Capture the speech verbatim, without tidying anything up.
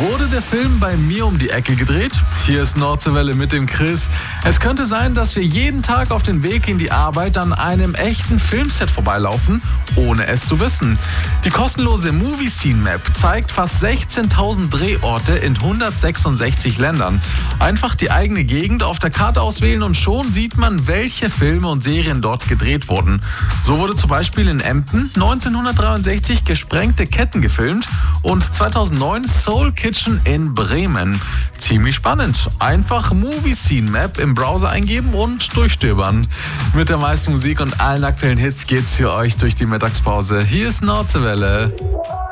Wurde der Film bei mir um die Ecke gedreht? Hier ist Nordseewelle mit dem Chris. Es könnte sein, dass wir jeden Tag auf dem Weg in die Arbeit an einem echten Filmset vorbeilaufen, ohne es zu wissen. Die kostenlose Movie Scene Map zeigt fast sechzehntausend Drehorte in hundertsechsundsechzig Ländern. Einfach die eigene Gegend auf der Karte auswählen und schon sieht man, welche Filme und Serien dort gedreht wurden. So wurde zum Beispiel in Emden neunzehnhundertdreiundsechzig Gesprengte Ketten gefilmt und zweitausendneun Soul Kitchen in Bremen. Ziemlich spannend. Einfach Movie Scene Map im Browser eingeben und durchstöbern. Mit der meisten Musik und allen aktuellen Hits geht's für euch durch die Mittagspause. Hier ist Nordseewelle.